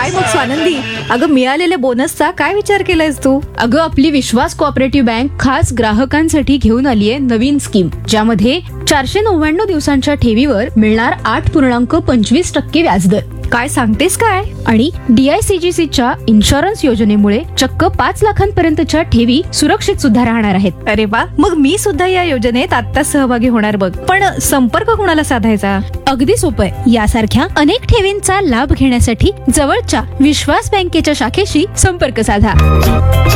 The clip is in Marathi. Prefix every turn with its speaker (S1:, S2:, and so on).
S1: काय मग स्वानंदी, अगं मिळालेल्या बोनसचा काय विचार केलायस तू?
S2: अगं आपली विश्वास कोऑपरेटिव्ह बँक खास ग्राहकांसाठी घेऊन आली आहे नवीन स्कीम, ज्यामध्ये 499 दिवसांच्या ठेवीवर मिळणार 8.25% व्याजदर.
S1: काय सांगतेस काय?
S2: आणि DICGCच्या इन्शुरन्स योजनेमुळे चक्क 5 लाखांपर्यंतच्या ठेवी सुरक्षित सुद्धा राहणार आहेत.
S1: अरे वा, मग मी सुद्धा या योजनेत आता सहभागी होणार बघ. पण संपर्क कोणाला साधायचा?
S2: अगदी सोपं आहे. यासारख्या अनेक ठेवींचा लाभ घेण्यासाठी जवळच्या विश्वास बँकेच्या शाखेशी संपर्क साधा.